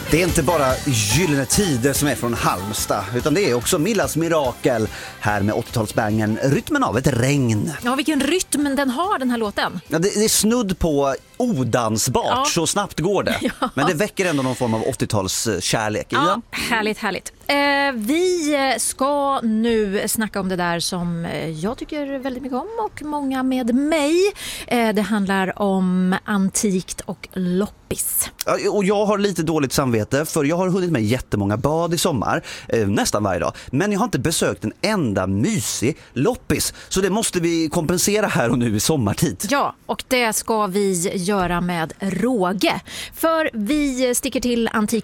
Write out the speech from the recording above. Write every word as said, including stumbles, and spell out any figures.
Det är inte bara Gyllene Tider som är från Halmstad, utan det är också Millas Mirakel här med åttiotalsbangen Rytmen av ett regn. Ja, vilken rytm den har, den här låten. Ja, det, det är snudd på odansbart, ja. Så snabbt går det. Ja. Men det väcker ändå någon form av åttiotals kärlek. Ja, ja. Härligt, härligt. Eh, vi ska nu snacka om det där som jag tycker väldigt mycket om och många med mig. Eh, det handlar om antikt och loppis. Ja, och jag har lite dåligt samvete för jag har hunnit med jättemånga bad i sommar, eh, nästan varje dag. Men jag har inte besökt en enda mysig loppis. Så det måste vi kompensera här och nu i sommartid. Ja, och det ska vi göra med råge. För vi sticker till antik